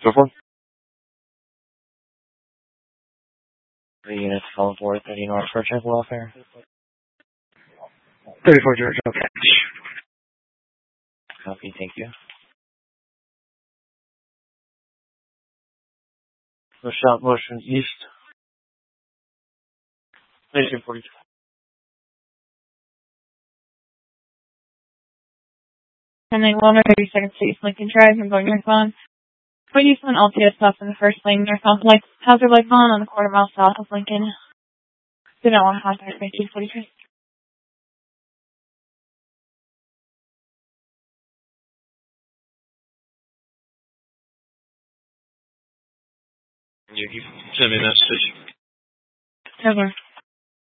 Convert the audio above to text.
So far? The units calling for 30 North for check welfare. 34 George, okay. Copy, thank you. The shot motion east. 1942. And then 132nd Street, Lincoln Drive, I'm going northbound. Point Eastman LTS stop in the first lane, northbound light, hazard light on the quarter mile south of Lincoln. Do not want to contact 1943. You send me a message. Over.